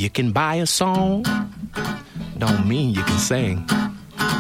You can buy a song, don't mean you can sing.